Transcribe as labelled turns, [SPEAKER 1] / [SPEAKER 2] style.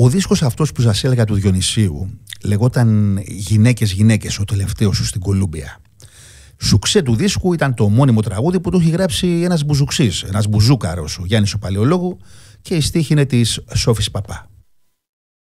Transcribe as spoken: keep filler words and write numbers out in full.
[SPEAKER 1] Ο δίσκος αυτός που σας έλεγα του Διονυσίου λεγόταν «Γυναίκες, γυναίκες», ο τελευταίος σου στην Κολούμπια. Σουξέ του δίσκου ήταν το μόνιμο τραγούδι που του έχει γράψει ένας μπουζουξής, ένας μπουζούκαρος, ο Γιάννης ο Παλαιολόγου, και η στίχη είναι της Σόφης Παπά.